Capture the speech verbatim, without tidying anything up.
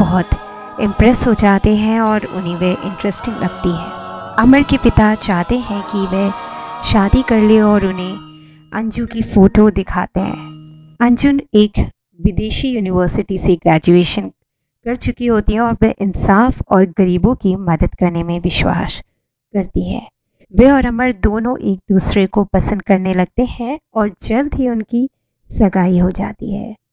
बहुत इम्प्रेस हो जाते हैं और उन्हें वे इंटरेस्टिंग लगती है। अमर के पिता चाहते हैं कि वे शादी कर ले और उन्हें अंजू की फ़ोटो दिखाते हैं। अंजू एक विदेशी यूनिवर्सिटी से ग्रेजुएशन कर चुकी होती है और वे इंसाफ और गरीबों की मदद करने में विश्वास करती है। वे और अमर दोनों एक दूसरे को पसंद करने लगते हैं और जल्द ही उनकी सगाई हो जाती है।